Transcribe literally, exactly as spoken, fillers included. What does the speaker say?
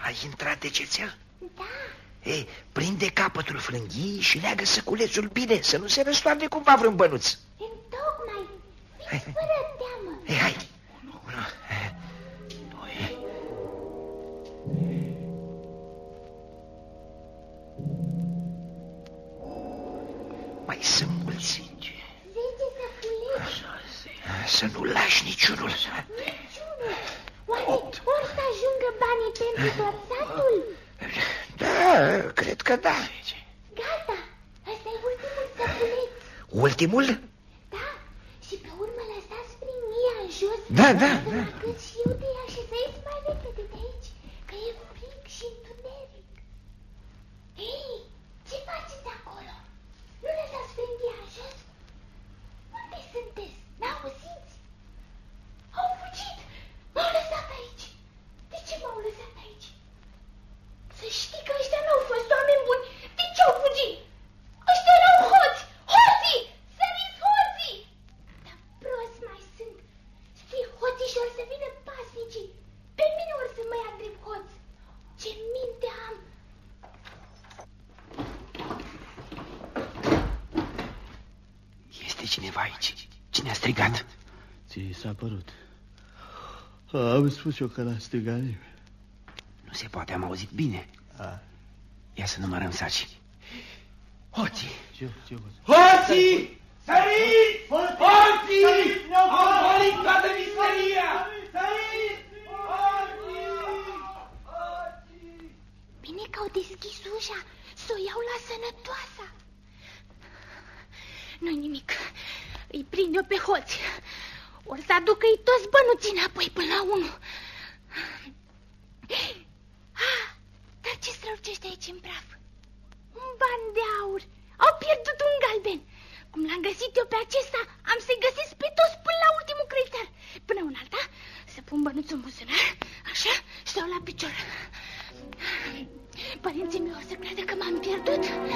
Ai intrat de cețel? Da. Ei, prinde capătul frânghiei și leagă săculețul bine, să nu se răstoarne cumva vreun bănuț. Întocmai. Fiți fără teamă. Ei, hai. Unu, doi. Mai sunt mulți. Zece săculeți. Să nu lași niciunul. Niciunul. Oare ori să ajungă banii pentru tot satul? Da, cred că da. Gata, ăsta e ultimul săculeț. Ultimul? Da, și pe urmă lăsați frânghiea în jos. Da, da, să da. mă cât și eu de ea și să ies mai repede de aici, că e frig și întuneric. Ei, ce faceți acolo? Nu lăsați frânghia în jos? Unde sunteți? N-auziți? Au fugit! M-au lăsat aici. De ce m-au lăsat aici? Să știi că ăștia n-au fost oameni buni. De ce au fugit? Ăștia erau hoți! Hoții! Săriți hoții! Dar prost mai sunt. Fii hoții și or să vină pasnicii. Pe mine or să mă ia drept hoț. Ce minte am! Este cineva aici. Cine a strigat? Ți s-a părut. Am spus eu că l-a strigat nimeni. Nu se poate, am auzit bine. A. Ia să numărăm saci. Hoții! Ce, ce hoți? Hoții! Săriți! Hoții! Au golit toată misteria! Săriți! Hoții! Bine că au deschis ușa, să o iau la sănătoasa. Nu-i nimic, îi prind eu pe hoți. Or să aducă-i toți bănuții înapoi până la unul. Ah, dar ce strălucește aici în praf? Un ban de aur. Au pierdut un galben. Cum l-am găsit eu pe acesta, am să-i găsesc pe toți până la ultimul creditar. Până un alta, să pun bănuțul în buzunar, așa, și stau la picior. Părinții mei o să creadă că m-am pierdut.